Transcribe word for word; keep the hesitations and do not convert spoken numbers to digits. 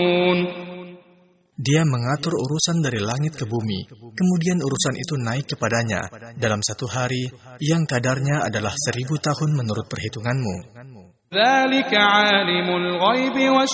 Dia mengatur urusan dari langit ke bumi, kemudian urusan itu naik kepadanya dalam satu hari yang kadarnya adalah seribu tahun menurut perhitunganmu.